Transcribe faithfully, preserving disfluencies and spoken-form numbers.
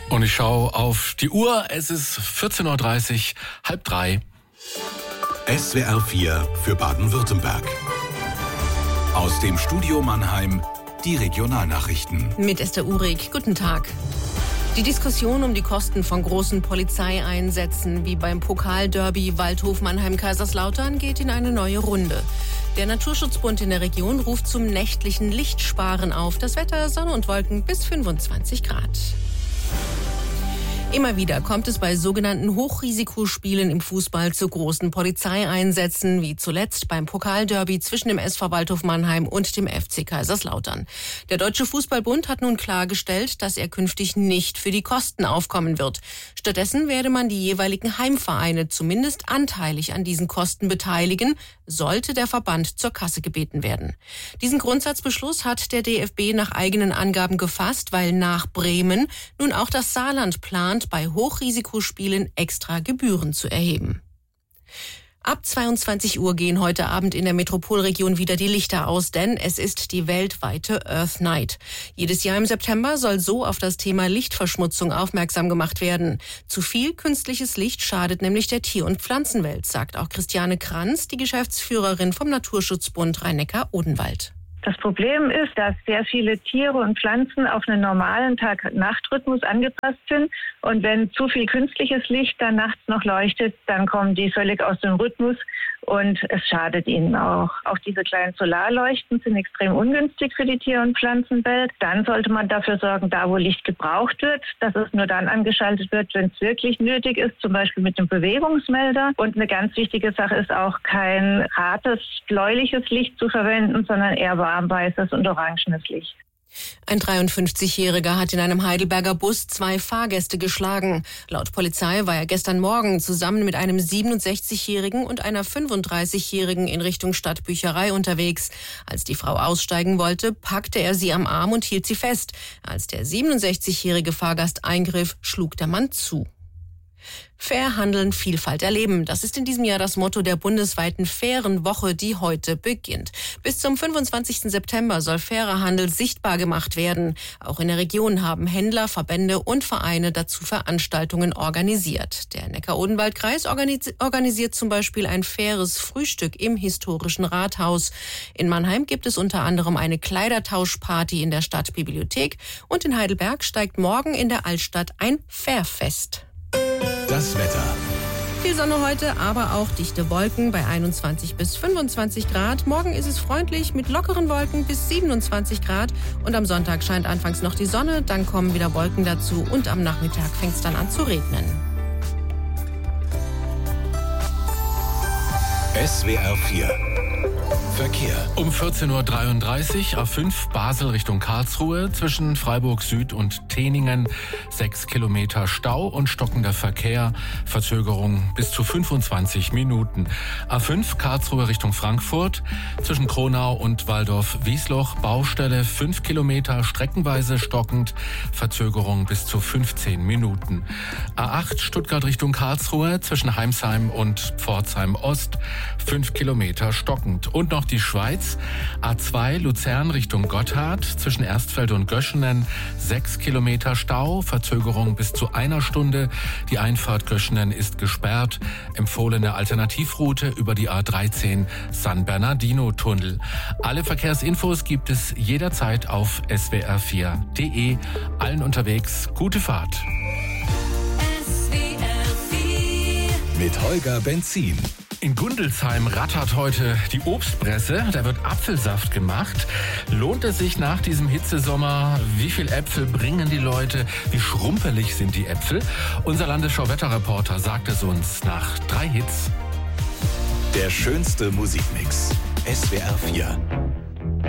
Und ich schaue auf die Uhr. Es ist vierzehn Uhr dreißig, halb drei. S W R vier für Baden-Württemberg. Aus dem Studio Mannheim die Regionalnachrichten. Mit Esther Uhrig. Guten Tag. Die Diskussion um die Kosten von großen Polizeieinsätzen wie beim Pokalderby Waldhof Mannheim-Kaiserslautern geht in eine neue Runde. Der Naturschutzbund in der Region ruft zum nächtlichen Lichtsparen auf. Das Wetter Sonne und Wolken bis fünfundzwanzig Grad. Immer wieder kommt es bei sogenannten Hochrisikospielen im Fußball zu großen Polizeieinsätzen, wie zuletzt beim Pokalderby zwischen dem S V Waldhof Mannheim und dem F C Kaiserslautern. Der Deutsche Fußballbund hat nun klargestellt, dass er künftig nicht für die Kosten aufkommen wird. Stattdessen werde man die jeweiligen Heimvereine zumindest anteilig an diesen Kosten beteiligen, sollte der Verband zur Kasse gebeten werden. Diesen Grundsatzbeschluss hat der D F B nach eigenen Angaben gefasst, weil nach Bremen nun auch das Saarland plant, bei Hochrisikospielen extra Gebühren zu erheben. Ab zweiundzwanzig Uhr gehen heute Abend in der Metropolregion wieder die Lichter aus, denn es ist die weltweite Earth Night. Jedes Jahr im September soll so auf das Thema Lichtverschmutzung aufmerksam gemacht werden. Zu viel künstliches Licht schadet nämlich der Tier- und Pflanzenwelt, sagt auch Christiane Kranz, die Geschäftsführerin vom Naturschutzbund Rhein-Neckar-Odenwald. Das Problem ist, dass sehr viele Tiere und Pflanzen auf einen normalen Tag-Nacht-Rhythmus angepasst sind. Und wenn zu viel künstliches Licht dann nachts noch leuchtet, dann kommen die völlig aus dem Rhythmus und es schadet ihnen auch. Auch diese kleinen Solarleuchten sind extrem ungünstig für die Tier- und Pflanzenwelt. Dann sollte man dafür sorgen, da wo Licht gebraucht wird, dass es nur dann angeschaltet wird, wenn es wirklich nötig ist, zum Beispiel mit einem Bewegungsmelder. Und eine ganz wichtige Sache ist auch, kein hartes, bläuliches Licht zu verwenden, sondern eher warmweißes und orangenes Licht. Ein dreiundfünfzigjähriger hat in einem Heidelberger Bus zwei Fahrgäste geschlagen. Laut Polizei war er gestern Morgen zusammen mit einem siebenundsechzigjährigen und einer fünfunddreißigjährigen in Richtung Stadtbücherei unterwegs. Als die Frau aussteigen wollte, packte er sie am Arm und hielt sie fest. Als der siebenundsechzigjährige Fahrgast eingriff, schlug der Mann zu. Fair handeln, Vielfalt erleben. Das ist in diesem Jahr das Motto der bundesweiten Fairen Woche, die heute beginnt. Bis zum fünfundzwanzigsten September soll fairer Handel sichtbar gemacht werden. Auch in der Region haben Händler, Verbände und Vereine dazu Veranstaltungen organisiert. Der Neckar-Odenwald-Kreis organis- organisiert zum Beispiel ein faires Frühstück im historischen Rathaus. In Mannheim gibt es unter anderem eine Kleidertauschparty in der Stadtbibliothek und in Heidelberg steigt morgen in der Altstadt ein Fairfest. Das Wetter. Viel Sonne heute, aber auch dichte Wolken bei einundzwanzig bis fünfundzwanzig Grad. Morgen ist es freundlich mit lockeren Wolken bis siebenundzwanzig Grad. Und am Sonntag scheint anfangs noch die Sonne, dann kommen wieder Wolken dazu und am Nachmittag fängt es dann an zu regnen. S W R vier Verkehr. Um vierzehn Uhr dreiunddreißig, A fünf Basel Richtung Karlsruhe, zwischen Freiburg Süd und Teningen, sechs Kilometer Stau und stockender Verkehr, Verzögerung bis zu fünfundzwanzig Minuten. A fünf Karlsruhe Richtung Frankfurt, zwischen Kronau und Waldorf-Wiesloch, Baustelle fünf Kilometer, streckenweise stockend, Verzögerung bis zu fünfzehn Minuten. A acht Stuttgart Richtung Karlsruhe, zwischen Heimsheim und Pforzheim Ost, fünf Kilometer stockend. Und noch die Schweiz, A zwei Luzern Richtung Gotthard, zwischen Erstfeld und Göschenen, sechs Kilometer Stau, Verzögerung bis zu einer Stunde. Die Einfahrt Göschenen ist gesperrt. Empfohlene Alternativroute über die A dreizehn San Bernardino-Tunnel. Alle Verkehrsinfos gibt es jederzeit auf S W R vier punkt de. Allen unterwegs gute Fahrt. S W R vier mit Holger Benzin. In Gundelsheim rattert heute die Obstpresse. Da wird Apfelsaft gemacht. Lohnt es sich nach diesem Hitzesommer? Wie viel Äpfel bringen die Leute? Wie schrumpelig sind die Äpfel? Unser Landesschau-Wetterreporter sagt es uns nach drei Hits. Der schönste Musikmix. S W R vier.